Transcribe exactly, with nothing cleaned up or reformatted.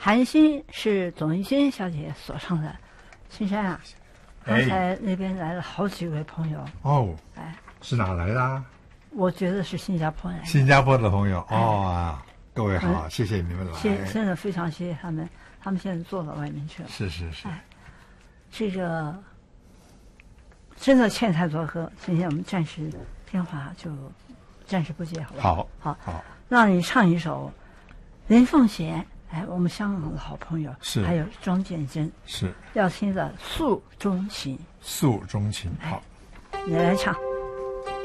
韩星是董玉娟小姐所唱的。青山啊，刚才那边来了好几位朋友哦， 哎， 是哪来的啊？ 我觉得是新加坡人。 新加坡的朋友哦啊， 哎、 各位好、嗯，谢谢你们来， 谢真的非常谢谢他们，他们现在坐到外面去了。 是是是， 哎，这个真的欠太多歌，今天我们暂时电话就暂时不接，好吧？ 好， 好， 好， 让你唱一首林凤贤。哎，我们香港的好朋友是， 还有庄建珍是要听的《诉衷情》。 诉衷情，好， 你来唱。